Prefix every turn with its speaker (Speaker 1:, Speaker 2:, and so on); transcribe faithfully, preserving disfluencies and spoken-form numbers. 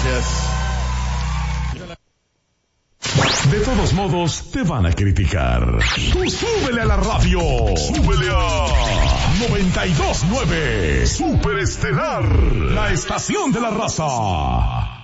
Speaker 1: gracias.
Speaker 2: De todos modos, te van a criticar. Tú súbele a la radio. Súbele a noventa y dos punto nueve. Super Estelar, la estación de la raza.